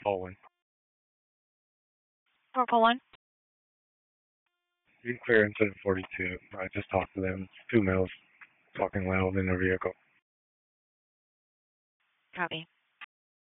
Poland. For Poland? You can clear incident 42. I just talked to them. Two males talking loud in their vehicle. Copy.